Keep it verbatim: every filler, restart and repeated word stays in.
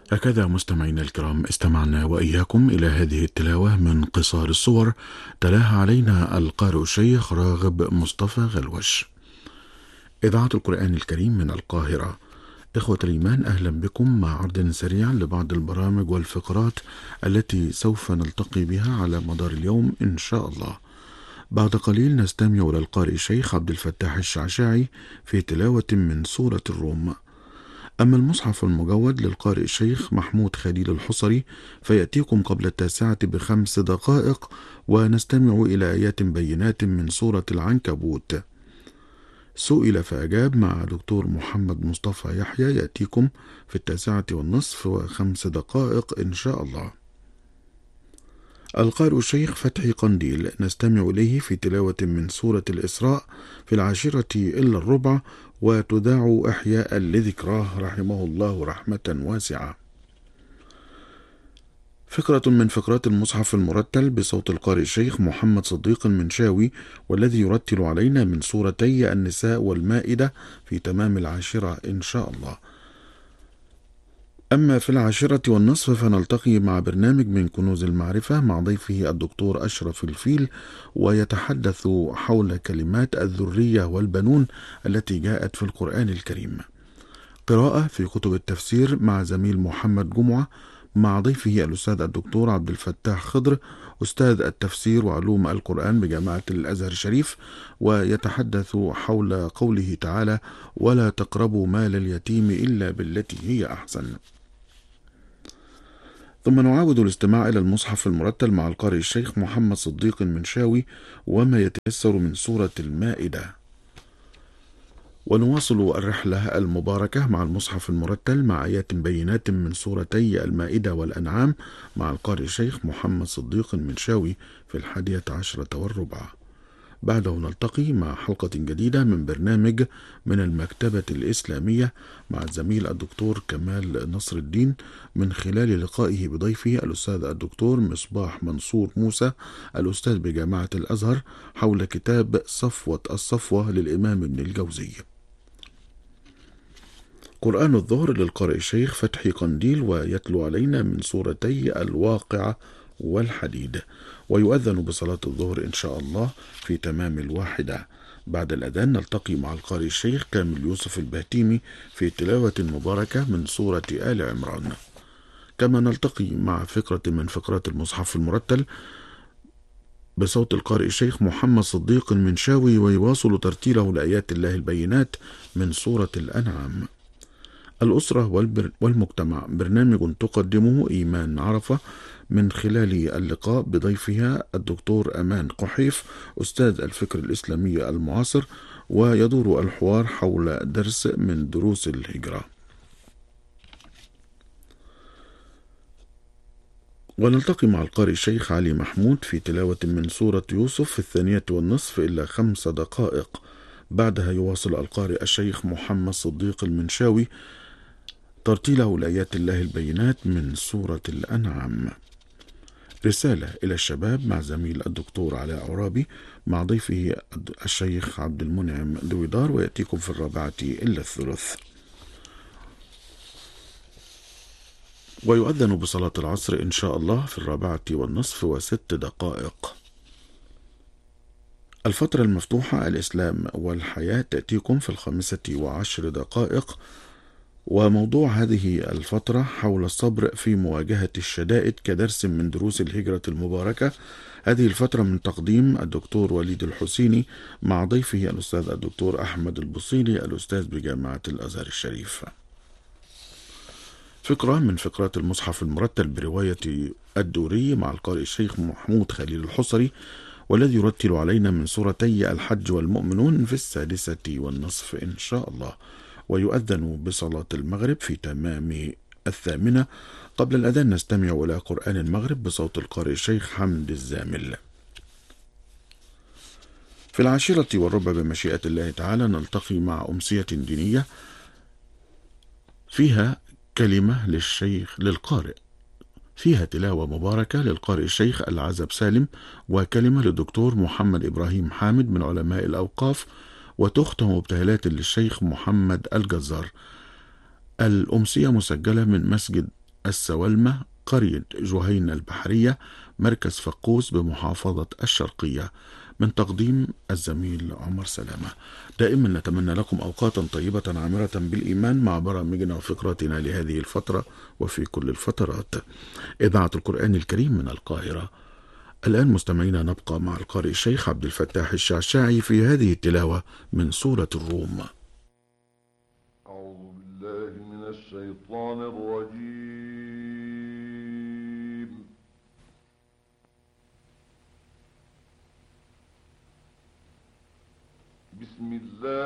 هكذا مستمعينا الكرام استمعنا وإياكم إلى هذه التلاوة من قصار الصور تلاها علينا القارئ الشيخ راغب مصطفى غلوش. إذاعة القرآن الكريم من القاهرة. إخوة الإيمان، أهلا بكم مع عرض سريع لبعض البرامج والفقرات التي سوف نلتقي بها على مدار اليوم إن شاء الله. بعد قليل نستمع إلى القارئ الشيخ عبد الفتاح الشعشاعي في تلاوة من سورة الروم. أما المصحف المجود للقارئ الشيخ محمود خليل الحصري فيأتيكم قبل التاسعة بخمس دقائق، ونستمع إلى آيات بينات من سورة العنكبوت. سئل فأجاب مع دكتور محمد مصطفى يحيى يأتيكم في التاسعة والنصف وخمس دقائق إن شاء الله. القارئ الشيخ فتحي قنديل نستمع إليه في تلاوة من سورة الإسراء في العاشرة إلا الربع، وتذاع إحياء لذكراه رحمه الله رحمة واسعة. فكرة من فقرات المصحف المرتل بصوت القارئ الشيخ محمد صديق المنشاوي، والذي يرتل علينا من سورتي النساء والمائدة في تمام العاشرة إن شاء الله. أما في العاشرة والنصف فنلتقي مع برنامج من كنوز المعرفة مع ضيفه الدكتور أشرف الفيل، ويتحدث حول كلمات الذرية والبنون التي جاءت في القرآن الكريم. قراءة في كتب التفسير مع زميل محمد جمعة مع ضيفه الأستاذ الدكتور عبد الفتاح خضر، أستاذ التفسير وعلوم القرآن بجامعة الأزهر الشريف، ويتحدث حول قوله تعالى: ولا تقربوا مال اليتيم إلا بالتي هي أحسن. ثم نعاود الاستماع إلى المصحف المرتل مع القارئ الشيخ محمد صديق المنشاوي وما يتيسر من سورة المائدة. ونواصل الرحلة المباركة مع المصحف المرتل مع آيات بينات من سورتي المائدة والأنعام مع القارئ الشيخ محمد صديق المنشاوي في الحادية عشرة والربع. بعده نلتقي مع حلقة جديدة من برنامج من المكتبة الإسلامية مع الزميل الدكتور كمال نصر الدين، من خلال لقائه بضيفه الأستاذ الدكتور مصباح منصور موسى الأستاذ بجامعة الأزهر حول كتاب صفوة الصفوة للإمام ابن الجوزي. قرآن الظهر للقارئ الشيخ فتحي قنديل ويتلو علينا من سورتي الواقعة والحديد، ويؤذن بصلاة الظهر إن شاء الله في تمام الواحدة. بعد الأذان نلتقي مع القارئ الشيخ كامل يوسف البهتيمي في تلاوة مباركة من سورة آل عمران. كما نلتقي مع فكرة من فقرات المصحف المرتل بصوت القارئ الشيخ محمد صديق المنشاوي، ويواصل ترتيله لآيات الله البينات من سورة الأنعام. الأسرة والمجتمع برنامج تقدمه إيمان عرفة من خلال اللقاء بضيفها الدكتور أمان قحيف أستاذ الفكر الإسلامي المعاصر، ويدور الحوار حول درس من دروس الهجرة. ونلتقي مع القارئ الشيخ علي محمود في تلاوة من سورة يوسف في الثانية والنصف إلا خمس دقائق. بعدها يواصل القارئ الشيخ محمد صديق المنشاوي ترتيله لآيات الله البينات من سورة الأنعام. رسالة إلى الشباب مع زميل الدكتور علاء عرابي مع ضيفه الشيخ عبد المنعم دويدار، ويأتيكم في الرابعة إلا الثلث. ويؤذن بصلاة العصر إن شاء الله في الرابعة والنصف وست دقائق. الفترة المفتوحة الإسلام والحياة تأتيكم في الخامسة وعشر دقائق، وموضوع هذه الفترة حول الصبر في مواجهة الشدائد كدرس من دروس الهجرة المباركة. هذه الفترة من تقديم الدكتور وليد الحسيني مع ضيفه الأستاذ الدكتور أحمد البصيلي الأستاذ بجامعة الأزهر الشريف. فكرة من فقرات المصحف المرتل برواية الدوري مع القارئ الشيخ محمود خليل الحصري، والذي يرتل علينا من سورتي الحج والمؤمنون في السادسة والنصف إن شاء الله. ويؤذن بصلاة المغرب في تمام الثامنة. قبل الأذان نستمع إلى قرآن المغرب بصوت القارئ الشيخ حمد الزامل. في العاشرة والربع بمشيئة الله تعالى نلتقي مع أمسية دينية فيها كلمة للشيخ للقارئ، فيها تلاوة مباركة للقارئ الشيخ العزب سالم، وكلمة للدكتور محمد إبراهيم حامد من علماء الأوقاف، وتختم ابتهالات للشيخ محمد الجزار. الأمسية مسجلة من مسجد السوالمة، قرية جهينة البحرية، مركز فقوس بمحافظة الشرقية، من تقديم الزميل عمر سلامة. دائما نتمنى لكم أوقاتا طيبة عامرة بالإيمان مع برامجنا وفقراتنا لهذه الفترة وفي كل الفترات. إذاعة القرآن الكريم من القاهرة. الآن مستمعينا نبقى مع القارئ الشيخ عبد الفتاح الشعشاعي في هذه التلاوة من سورة الروم. أعوذ بالله من الشيطان الرجيم. بسم الله